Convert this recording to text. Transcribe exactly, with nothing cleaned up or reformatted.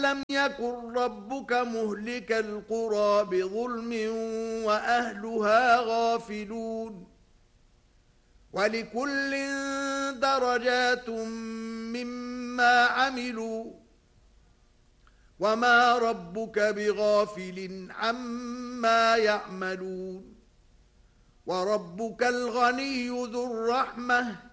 لم يكن ربك مهلك القرى بظلم وأهلها غافلون ولكل درجات مما عملوا وما ربك بغافل عما يعملون وربك الغني ذو الرحمة